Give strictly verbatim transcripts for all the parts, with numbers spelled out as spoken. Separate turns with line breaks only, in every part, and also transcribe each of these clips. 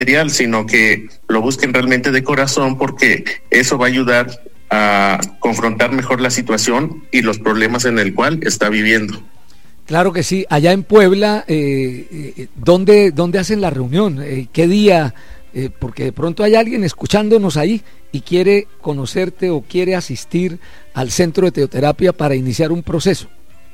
material, sino que lo busquen realmente de corazón, porque eso va a ayudar a confrontar mejor la situación y los problemas en el cual está viviendo.
Claro que sí. Allá en Puebla, eh, eh, ¿dónde, ¿dónde hacen la reunión? Eh, ¿Qué día? Eh, porque de pronto hay alguien escuchándonos ahí y quiere conocerte o quiere asistir al centro de teoterapia para iniciar un proceso.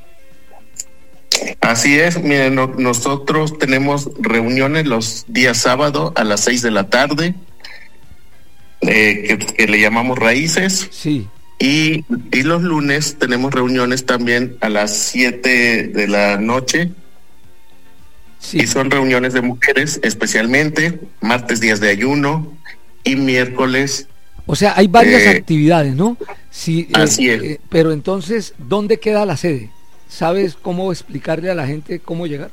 Así es, miren, no, nosotros tenemos reuniones los días sábado a las seis de la tarde, eh, que, que le llamamos raíces.
Sí.
Y, y los lunes tenemos reuniones también a las siete de la noche. Sí. Y son reuniones de mujeres especialmente, martes días de ayuno y miércoles.
O sea, hay varias eh, actividades, ¿no? Sí,
así
eh,
es.
Eh, pero entonces, ¿dónde queda la sede? ¿Sabes cómo explicarle a la gente cómo llegar?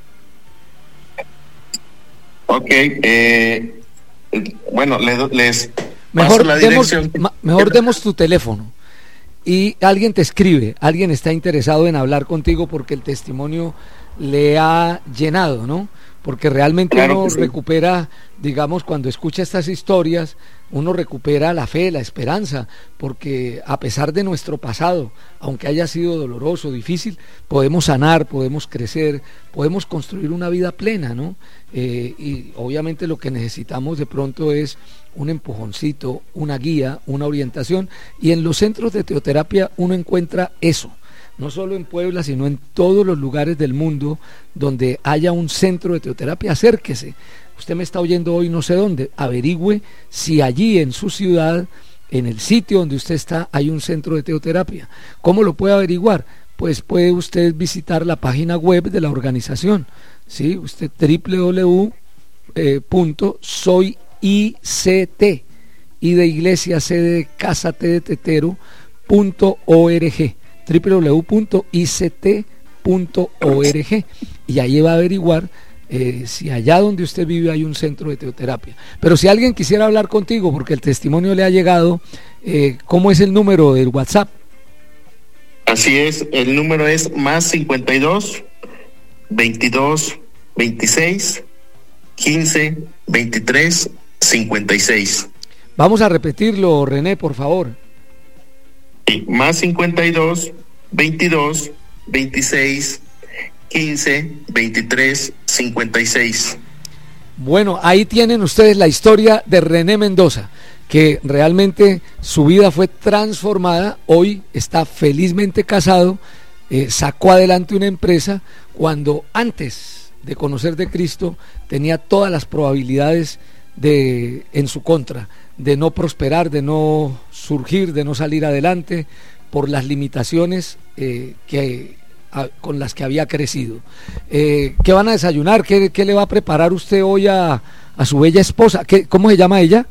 Ok, eh, bueno, les, les
mejor
paso la
demos,
dirección.
Ma, mejor demos tu teléfono y alguien te escribe, alguien está interesado en hablar contigo porque el testimonio le ha llenado, ¿no? Porque realmente
claro
uno
sí.
recupera, digamos, cuando escucha estas historias, uno recupera la fe, la esperanza, porque a pesar de nuestro pasado, aunque haya sido doloroso, difícil, podemos sanar, podemos crecer, podemos construir una vida plena, ¿no? Eh, y obviamente lo que necesitamos de pronto es un empujoncito, una guía, una orientación, y en los centros de teoterapia uno encuentra eso. No solo en Puebla, sino en todos los lugares del mundo donde haya un centro de teoterapia, acérquese. Usted me está oyendo hoy no sé dónde, averigüe si allí en su ciudad, en el sitio donde usted está, hay un centro de teoterapia. ¿Cómo lo puede averiguar? Pues puede usted visitar la página web de la organización, ¿sí? Usted doble u doble u doble u punto soy i c t, I de iglesia, C de casa, T de tetero, punto org. doble u doble u doble u punto i c t punto org, y ahí va a averiguar eh, si allá donde usted vive hay un centro de teoterapia. Pero si alguien quisiera hablar contigo porque el testimonio le ha llegado, eh, ¿cómo es el número del WhatsApp?
Así es, el número es más cincuenta y dos, veintidós, veintiséis, quince, veintitrés, cincuenta y seis.
Vamos a repetirlo, René, por favor.
Sí, más cincuenta y dos, veintidós, veintiséis, quince, veintitrés, cincuenta y seis.
Bueno, ahí tienen ustedes la historia de René Mendoza, que realmente su vida fue transformada. Hoy está felizmente casado, eh, sacó adelante una empresa cuando antes de conocer de Cristo tenía todas las probabilidades de en su contra, de no prosperar, de no surgir, de no salir adelante por las limitaciones eh, que, a, con las que había crecido. Eh, ¿Qué van a desayunar? ¿Qué, qué le va a preparar usted hoy a, a su bella esposa? ¿Qué, ¿Cómo se llama ella?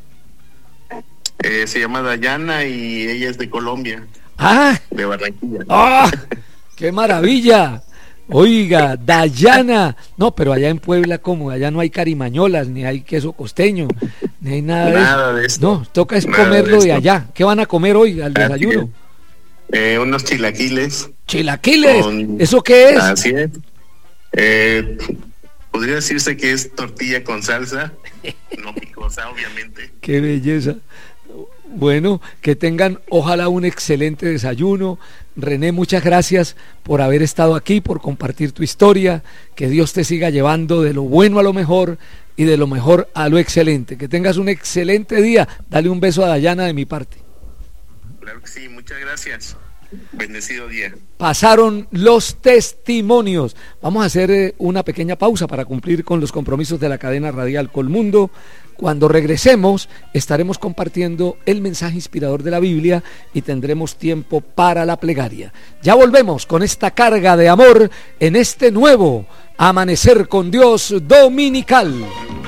Eh, se llama Dayana y ella es de Colombia.
¡Ah!
De Barranquilla.
¡Ah! ¡Qué maravilla! Oiga, Dayana. No, pero allá en Puebla, ¿cómo? Allá no hay carimañolas, ni hay queso costeño, ni hay nada,
nada
de
eso.
eso. No, toca es
nada
comerlo
de,
de allá. ¿Qué van a comer hoy al desayuno?
Eh, unos chilaquiles.
¿Chilaquiles?
Con...
¿Eso qué es?
Así es. Eh, podría decirse que es tortilla con salsa, no picosa, obviamente.
¡Qué belleza! Bueno, que tengan ojalá un excelente desayuno. René, muchas gracias por haber estado aquí, por compartir tu historia. Que Dios te siga llevando de lo bueno a lo mejor y de lo mejor a lo excelente. Que tengas un excelente día. Dale un beso a Dayana de mi parte.
Claro que sí, muchas gracias. Bendecido día.
Pasaron los testimonios. Vamos a hacer eh, una pequeña pausa para cumplir con los compromisos de la cadena radial Colmundo. Cuando regresemos estaremos compartiendo el mensaje inspirador de la Biblia y tendremos tiempo para la plegaria. Ya volvemos con esta carga de amor en este nuevo Amanecer con Dios dominical.